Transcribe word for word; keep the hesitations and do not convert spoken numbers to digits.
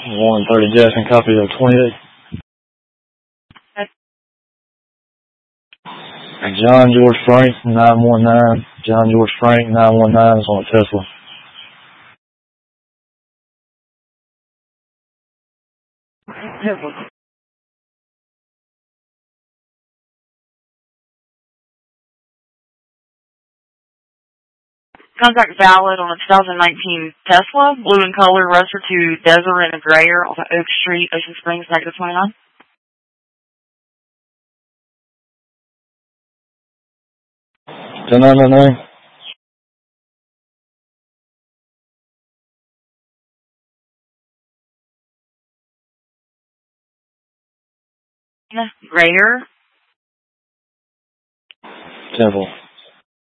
one thirty Jackson, copy of twenty-eight. John George Frank, nine one nine. John George Frank, nine one nine is on a Tesla. Tesla. Contact valid on a two thousand nineteen Tesla, blue in color, roadster to Desert and a grayer off of Oak Street, Ocean Springs, negative twenty-nine. ten nine nine nine. Grayer. Temple.